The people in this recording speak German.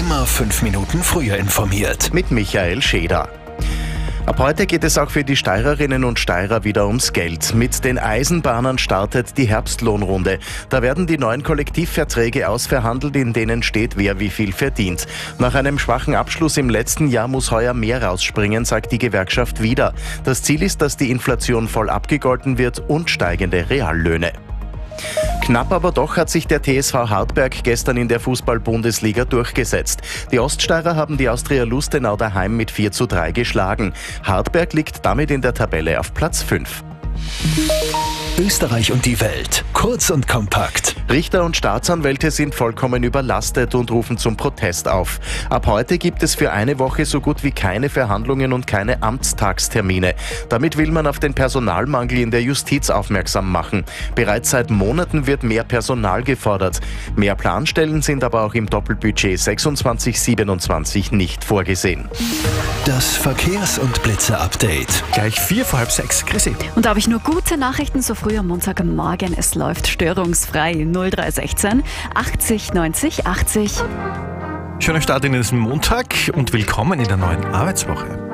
Immer 5 Minuten früher informiert. Mit Michael Scheder. Ab heute geht es auch für die Steirerinnen und Steirer wieder ums Geld. Mit den Eisenbahnern startet die Herbstlohnrunde. Da werden die neuen Kollektivverträge ausverhandelt, in denen steht, wer wie viel verdient. Nach einem schwachen Abschluss im letzten Jahr muss heuer mehr rausspringen, sagt die Gewerkschaft wieder. Das Ziel ist, dass die Inflation voll abgegolten wird und steigende Reallöhne. Knapp aber doch hat sich der TSV Hartberg gestern in der Fußball-Bundesliga durchgesetzt. Die Oststeirer haben die Austria Lustenau daheim mit 4:3 geschlagen. Hartberg liegt damit in der Tabelle auf Platz 5. Österreich und die Welt. Kurz und kompakt. Richter und Staatsanwälte sind vollkommen überlastet und rufen zum Protest auf. Ab heute gibt es für eine Woche so gut wie keine Verhandlungen und keine Amtstagstermine. Damit will man auf den Personalmangel in der Justiz aufmerksam machen. Bereits seit Monaten wird mehr Personal gefordert. Mehr Planstellen sind aber auch im Doppelbudget 26/27 nicht vorgesehen. Das Verkehrs- und Blitze-Update. Gleich 4 vor halb 6. Chrissy. Und da habe ich nur gute Nachrichten so früh am Montagmorgen. Es läuft störungsfrei. 0316 80 90 80. Schöner Start in diesen Montag und willkommen in der neuen Arbeitswoche.